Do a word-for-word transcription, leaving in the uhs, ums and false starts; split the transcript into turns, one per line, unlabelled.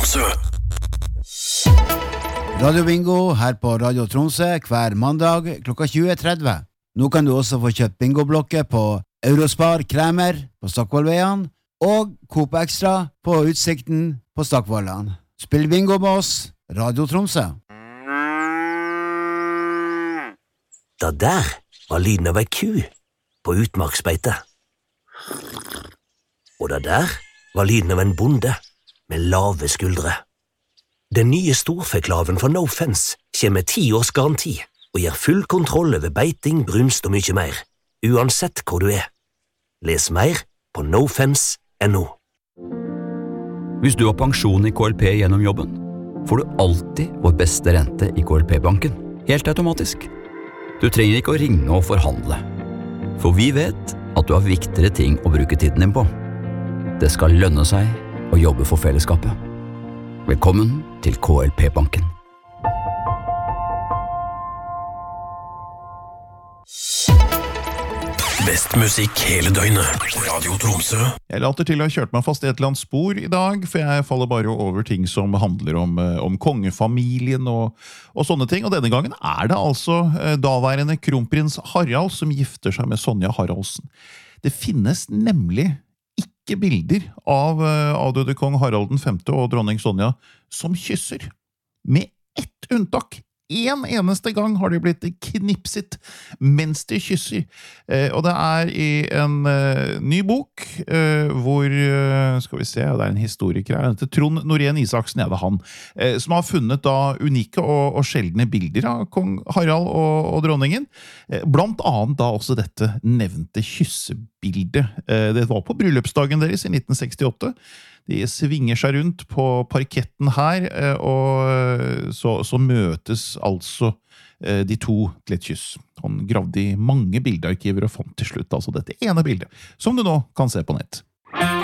Tromsø.
Radio Bingo her på Radio Tromsø hver mandag klokka tjue tretti. Nå kan du også få kjøpt bingoblokker på Eurospar Kremer på Stockvollveien og Coop Extra på Utsikten på Stockvollan. Spill bingo med oss, Radio Tromsø.
Det der var lyden av ei ku på utmarksbeite. Og det der var lyden av en bonde med lave skuldre. Den nye storfeklaven fra No Fence kommer med ti års garanti og gir full kontroll over beiting, brunst og mye mer, uansett hvor du er. Les mer på nofence punktum no.
Hvis du har pensjon i K L P gjennom jobben, får du alltid vår beste rente i K L P-banken, helt automatisk. Du trenger ikke å ringe og forhandle, for vi vet at du har viktigere ting å bruke tiden din på. Det skal lønne seg å jobbe for fellesskapet. Velkommen til K L P-banken.
Best musikk hele døgnet. Radio Tromsø.
Jeg later til å ha kjørt meg fast i et eller annet spor i dag, for jeg faller bare over ting som handler om, om kongefamilien og, og sånne ting. Og denne gangen er det altså daværende kronprins Harald som gifter seg med Sonja Haraldsen. Det finnes nemlig ikke bilder av avdøde kong Harald den femte og dronning Sonja som kysser. Med ett unntak. En eneste gang har de blitt knipset mens de kysser. Eh, og det er i en eh, ny bok, eh, hvor, eh, skal vi se, det er en historiker her, Trond Norén Isaksen, ja, det er han, eh, som har funnet da unike og, og sjeldne bilder av kong Harald og, og dronningen. Eh, blant annet da også dette nevnte kyssebildet. Eh, det var på bryllupsdagen deres i nitten sekstiåtte. De svinger seg rundt på parketten her, og så, så møtes altså de to til et kyss. Han gravde i mange bildearkiver og fant til slutt altså dette ene bildet, som du nå kan se på nett.